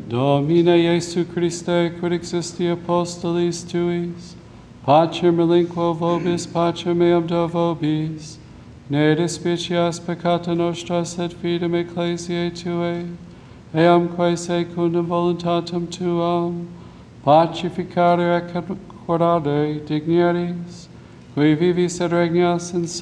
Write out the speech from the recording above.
Domine Iesu Christe, quid existi apostolis tuis, pacem relinquo vobis, pacem meam do vobis, ne despicias peccata nostra, sed fidem ecclesiae Tuae, eamque secundum voluntatem Tuam, pacificare et concordare dignieris, qui vivis et regnas in